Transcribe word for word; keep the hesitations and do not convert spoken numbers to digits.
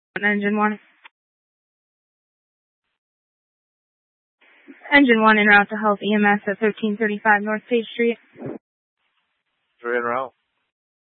Engine one. Engine one en route to Health E M S at thirteen thirty-five North Page Street. Three en route.